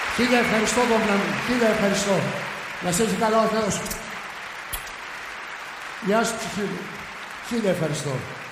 Χίλια ευχαριστώ, Δόμπλα μου. Χίλια ευχαριστώ. Να σε έχει καλά ο Θεός. Γεια σου, ψυχή μου. Χίλια ευχαριστώ.